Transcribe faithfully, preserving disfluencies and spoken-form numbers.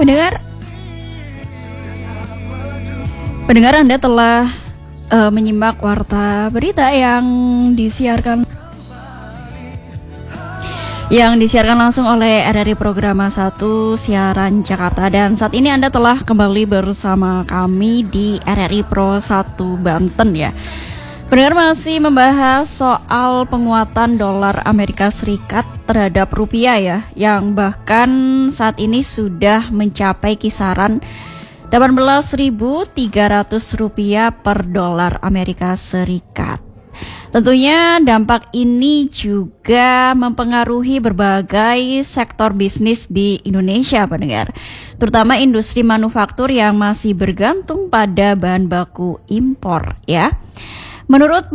Pendengar, pendengar Anda telah uh, menyimak warta berita yang disiarkan yang disiarkan langsung oleh R R I Programa satu Siaran Jakarta, dan saat ini Anda telah kembali bersama kami di R R I Pro satu Banten ya. Pendengar, masih membahas soal penguatan dolar Amerika Serikat terhadap rupiah ya, yang bahkan saat ini sudah mencapai kisaran delapan belas ribu tiga ratus rupiah per dolar Amerika Serikat. Tentunya dampak ini juga mempengaruhi berbagai sektor bisnis di Indonesia, pendengar, terutama industri manufaktur yang masih bergantung pada bahan baku impor ya. Menurut